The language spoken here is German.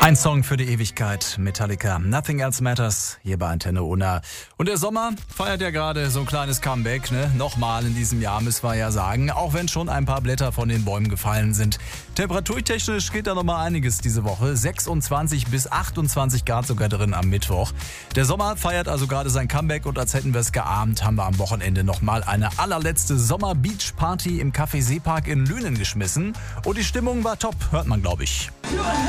Ein Song für die Ewigkeit, Metallica, Nothing Else Matters, hier bei Antenne Unna. Und der Sommer feiert ja gerade so ein kleines Comeback, ne? Nochmal in diesem Jahr, müssen wir ja sagen, auch wenn schon ein paar Blätter von den Bäumen gefallen sind. Temperaturtechnisch geht da nochmal einiges diese Woche, 26 bis 28 Grad sogar drin am Mittwoch. Der Sommer feiert also gerade sein Comeback und als hätten wir es geahnt, haben wir am Wochenende nochmal eine allerletzte Sommer-Beach-Party im Café Seepark in Lünen geschmissen. Und die Stimmung war top, hört man, glaube ich.